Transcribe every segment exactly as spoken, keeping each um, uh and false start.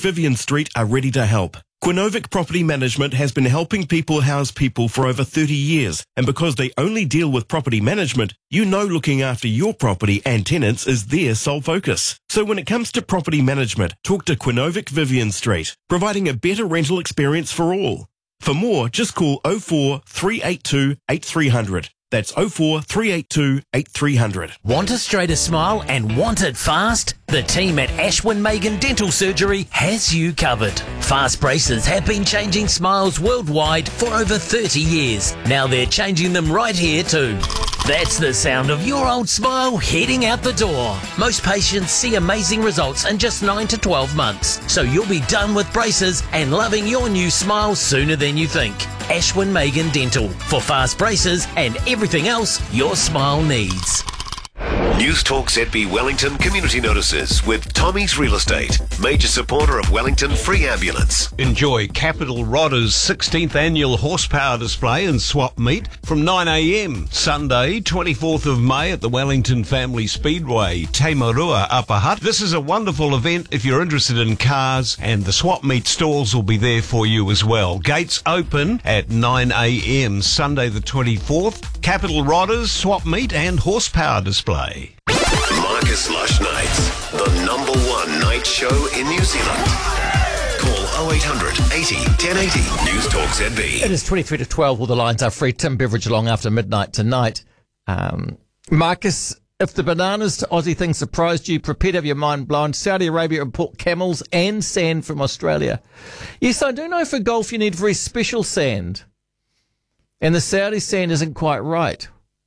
Vivian Street are ready to help. Quinovic Property Management has been helping people house people for over thirty years, and because they only deal with property management, you know looking after your property and tenants is their sole focus. So when it comes to property management, talk to Quinovic Vivian Street, providing a better rental experience for all. For more, just call oh four three eight two eight three hundred. That's oh four three eight two eight three hundred. Want a straighter smile and want it fast? The team at Ashwin Megan Dental Surgery has you covered. Fast braces have been changing smiles worldwide for over thirty years. Now they're changing them right here too. That's the sound of your old smile heading out the door. Most patients see amazing results in just nine to twelve months. So you'll be done with braces and loving your new smile sooner than you think. Ashwin Megan Dental for fast braces and everything else your smile needs. News Talk Z B Wellington community notices with Tommy's Real Estate, major supporter of Wellington Free Ambulance. Enjoy Capital Rodder's sixteenth annual horsepower display and swap meet from nine a m Sunday, twenty-fourth of May at the Wellington Family Speedway, Te Marua Upper Hutt. This is a wonderful event if you're interested in cars, and the swap meet stalls will be there for you as well. Gates open at nine a m Sunday the twenty-fourth. Capital Rodders, swap meet and horsepower display. Marcus Lush Nights, the number one night show in New Zealand. Call oh eight hundred eighty ten eighty. News Talk Z B. It is twenty-three to twelve. All the lines are free. Tim Beveridge along after midnight tonight. Um, Marcus, if the bananas to Aussie thing surprised you, prepare to have your mind blown. Saudi Arabia import camels and sand from Australia. Yes, I do know for golf you need very special sand. And the Saudi sand isn't quite right.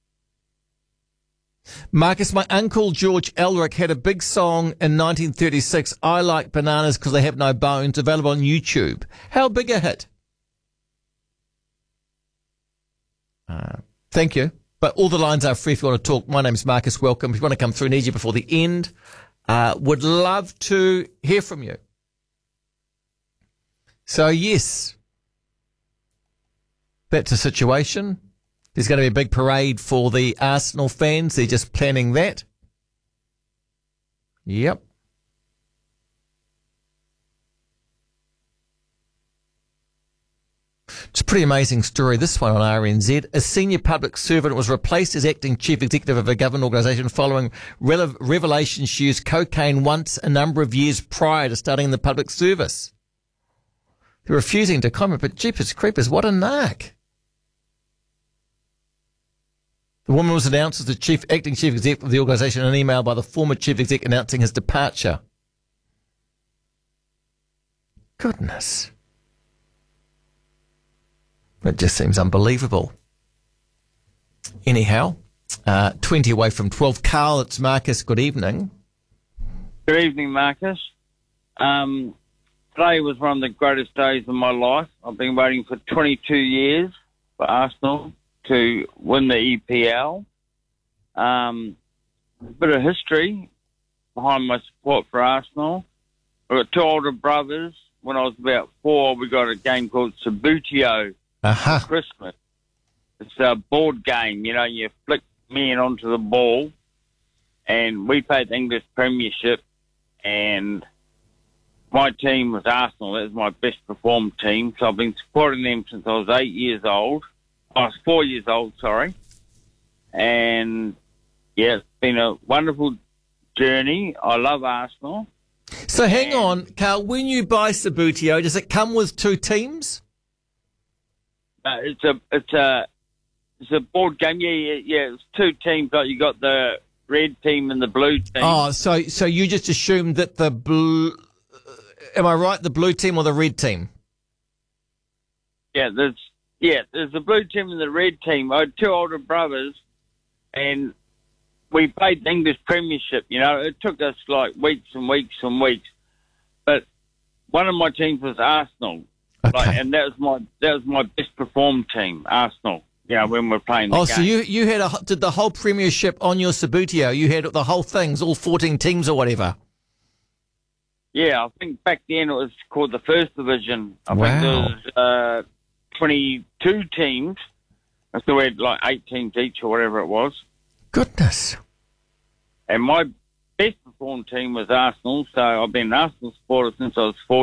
Marcus, my uncle George Elric had a big song in nineteen thirty-six, I Like Bananas Because They Have No Bones, available on YouTube. How big a hit? Uh, thank you. But all the lines are free if you want to talk. My name's Marcus. Welcome. If you want to come through, need you before the end. Uh, would love to hear from you. So, yes, that's a situation. There's going to be a big parade for the Arsenal fans. They're just planning that. Yep. It's a pretty amazing story, this one on R N Z. A senior public servant was replaced as acting chief executive of a government organisation following rele- revelations she used cocaine once a number of years prior to starting in the public service. They're refusing to comment, but jeepers creepers, what a narc. The woman was announced as the chief acting chief executive of the organisation in an email by the former chief exec announcing his departure. Goodness. It just seems unbelievable. Anyhow, uh, twenty away from twelve. Carl, it's Marcus. Good evening. Good evening, Marcus. Um, today was one of the greatest days of my life. I've been waiting for twenty-two years for Arsenal to win the E P L. Um, a bit of history behind my support for Arsenal. I've got two older brothers. When I was about four, we got a game called Sabutio Uh-huh. for Christmas. It's a board game, you know, you flick men onto the ball, and we played the English Premiership, and my team was Arsenal. That was my best performed team, so I've been supporting them since I was eight years old. I was four years old, sorry. And, yeah, it's been a wonderful journey. I love Arsenal. So hang and, on, Carl, when you buy Sabutio, does it come with two teams? Uh, it's a it's a it's a board game. Yeah, yeah, yeah. It's two teams. Like you got the red team and the blue team. Oh, so so you just assumed that the blue, am I right? The blue team or the red team? Yeah, there's yeah, there's the blue team and the red team. I had two older brothers, and we played the English Premiership. You know, it took us like weeks and weeks and weeks. But one of my teams was Arsenal. Okay. Like, and that was my that was my best performed team, Arsenal. You know, when we're playing the oh, game. so you you had a did the whole Premiership on your Sabutio? You had the whole things, all fourteen teams or whatever. Yeah, I think back then it was called the First Division. I Wow. think there was uh, twenty-two teams. So we had like eight teams each or whatever it was. Goodness. And my best performed team was Arsenal. So I've been an Arsenal supporter since I was four